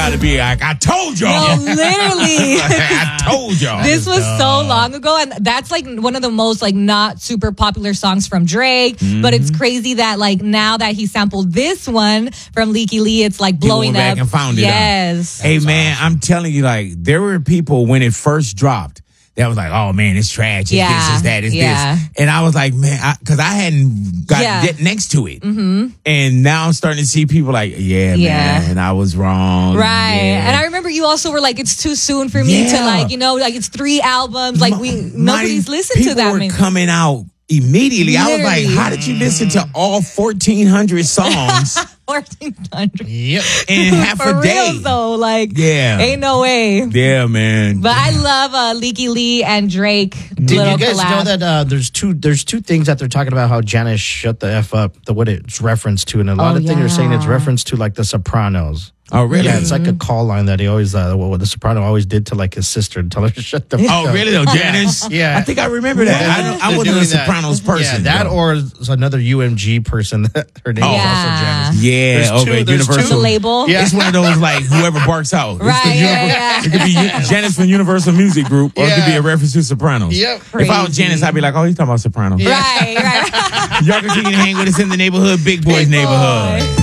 about to be like, I told y'all. No, literally. I told y'all. This was so long ago, and that's like one of the most like not super popular songs from Drake. But it's crazy that like now that he sampled this one from Leaky Lee, it's like blowing People went up. back and found it. Yes. Hey man, I'm telling you, like there were people when it first dropped that was like, oh man, it's trash. It's this, it's that, it's this. And I was like, man, because I hadn't got get next to it. And now I'm starting to see people like, man, I was wrong. Right. Yeah. And I remember you also were like, it's too soon for me to like, like it's 3 albums. Like nobody's listened to that. People were coming out immediately. Literally. I was like, how did you listen to all 1,400 songs? 1,400. Yep. In half a day. Real, though. Like, ain't no way. Yeah, man. But I love Leaky Lee and Drake. Did you guys know that there's two things that they're talking about how Janice shut the F up, what it's referenced to, and a lot of things are saying it's reference to like The Sopranos. Oh, really? Yeah, it's like a call line that he always, what the Soprano always did to like his sister to tell her to shut the fuck up. Oh, really though, Janice? Yeah. I think I remember that. I wasn't a Sopranos person. Yeah, that or another UMG person. Her name is also Janice. Yeah, Universal. The label. Yeah. It's one of those like whoever barks out. Right, It could be Janice from Universal Music Group, or it could be a reference to Sopranos. Yep. If I was Janice, I'd be like, oh, he's talking about Sopranos. Right. Y'all continue to hang with us in the neighborhood, Big Boys neighborhood.